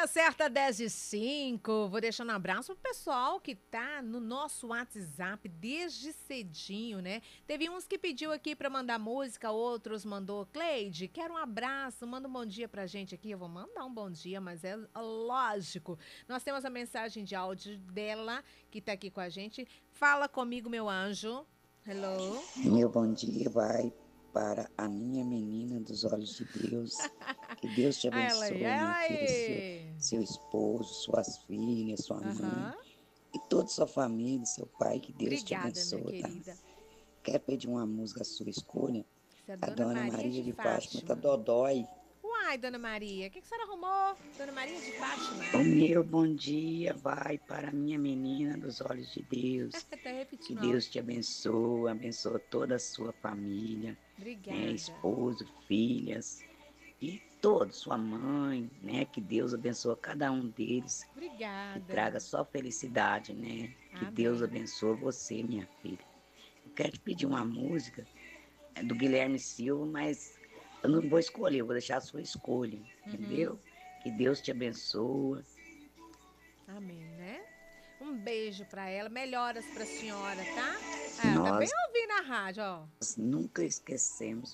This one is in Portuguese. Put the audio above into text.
Hora certa, 10h05. Vou deixando um abraço pro pessoal que tá no nosso WhatsApp desde cedinho, né? Teve uns que pediu aqui pra mandar música, outros mandou. Cleide, quero um abraço, manda um bom dia pra gente aqui. Eu vou mandar um bom dia, mas é lógico. Nós temos a mensagem de áudio dela que tá aqui com a gente. Fala comigo, meu anjo. Hello. Meu bom dia vai para a minha menina dos olhos de Deus. Que Deus te Ela aí, abençoe, minha ela filha, aí. seu esposo, suas filhas, sua mãe Aham. e toda sua família, seu pai. Que Deus te Obrigada, minha abençoe, tá? querida. Quero pedir uma música à sua escolha. Essa é a A Dona Dona Maria Maria de de Fátima tá Fátima. dodói. Uai, Dona Maria, o que a senhora arrumou? Dona Maria de O Fátima? meu bom dia vai para a minha menina dos olhos de Deus. Tá Que repetindo Deus áudio. te abençoe, abençoe toda a sua família, né? Obrigada. Esposo, filhas e todos, sua mãe, né? Que Deus abençoe cada um deles e Obrigada. traga só felicidade, né? Que Deus Amém. abençoe você, minha filha. Eu quero te pedir uma música do Guilherme Silva, mas eu não vou escolher, eu vou deixar a sua escolha, Uhum. entendeu? Que Deus te abençoe. Amém, né? Um beijo pra ela. Melhoras pra senhora, tá? Ah, ela tá bem Nós ouvindo a rádio, ó. nunca esquecemos